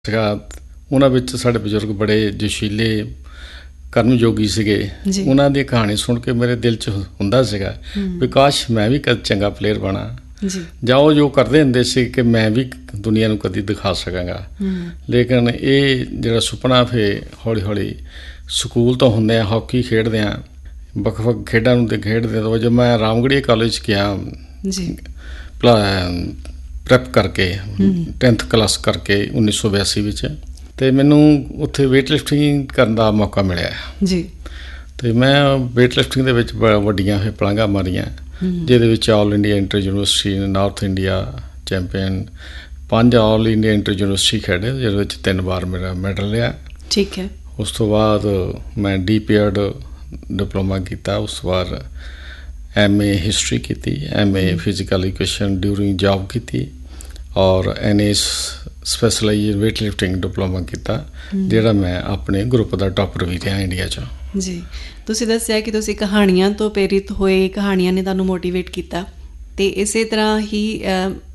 ਸੀਗਾ। ਉਹਨਾਂ ਵਿੱਚ ਸਾਡੇ ਬਜ਼ੁਰਗ ਬੜੇ ਜੋਸ਼ੀਲੇ ਕਰਮਯੋਗੀ ਸੀਗੇ। ਉਹਨਾਂ ਦੀ ਕਹਾਣੀ ਸੁਣ ਕੇ ਮੇਰੇ ਦਿਲ 'ਚ ਹੁੰਦਾ ਸੀਗਾ ਵੀ ਕਾਸ਼ ਮੈਂ ਵੀ ਕਦੇ ਚੰਗਾ ਪਲੇਅਰ ਬਣਾ, ਜਾਂ ਉਹ ਜੋ ਕਰਦੇ ਹੁੰਦੇ ਸੀ ਕਿ ਮੈਂ ਵੀ ਦੁਨੀਆ ਨੂੰ ਕਦੀ ਦਿਖਾ ਸਕਾਂਗਾ। ਲੇਕਿਨ ਇਹ ਜਿਹੜਾ ਸੁਪਨਾ ਫਿਰ ਹੌਲੀ ਹੌਲੀ ਸਕੂਲ ਤੋਂ ਹੁੰਦੇ ਆ ਹਾਕੀ ਖੇਡਦੇ ਹਾਂ, ਵੱਖ ਵੱਖ ਖੇਡਾਂ ਨੂੰ ਖੇਡਦੇ ਤੋਂ ਜਦੋਂ ਮੈਂ ਰਾਮਗੜ੍ਹੀਆ ਕਾਲਜ ਗਿਆ ਪ੍ਰੈਪ ਕਰਕੇ 10th ਕਲਾਸ ਕਰਕੇ 1982 ਵਿੱਚ, ਅਤੇ ਮੈਨੂੰ ਉੱਥੇ ਵੇਟ ਲਿਫਟਿੰਗ ਕਰਨ ਦਾ ਮੌਕਾ ਮਿਲਿਆ ਜੀ। ਅਤੇ ਮੈਂ ਵੇਟ ਲਿਫਟਿੰਗ ਦੇ ਵਿੱਚ ਵੱਡੀਆਂ ਫਿਰ ਪਲਾਂਘਾਂ ਮਾਰੀਆਂ, ਜਿਹਦੇ ਵਿੱਚ all India inter university, north India champion, 5 all India inter university ਖੇਡੇ, ਜਿਹਦੇ ਵਿੱਚ 3 ਵਾਰ ਮੇਰਾ ਮੈਡਲ ਲਿਆ। ਠੀਕ ਹੈ। ਉਸ ਤੋਂ ਬਾਅਦ ਮੈਂ DPEd ਡਿਪਲੋਮਾ ਕੀਤਾ। ਉਸ ਤੋਂ ਬਾਅਦ MA ਹਿਸਟਰੀ ਕੀਤੀ, MA physical education during job ਕੀਤੀ, ਔਰ NA specialise weight lifting diploma ਕੀਤਾ, ਜਿਹੜਾ ਮੈਂ ਆਪਣੇ ਗਰੁੱਪ ਦਾ ਟੋਪਰ ਵੀ ਰਿਹਾ ਇੰਡੀਆ 'ਚ। ਜੀ, ਤੁਸੀਂ ਦੱਸਿਆ ਕਿ ਤੁਸੀਂ ਕਹਾਣੀਆਂ ਤੋਂ ਪ੍ਰੇਰਿਤ ਹੋਏ, ਕਹਾਣੀਆਂ ਨੇ ਤੁਹਾਨੂੰ ਮੋਟੀਵੇਟ ਕੀਤਾ, ਅਤੇ ਇਸੇ ਤਰ੍ਹਾਂ ਹੀ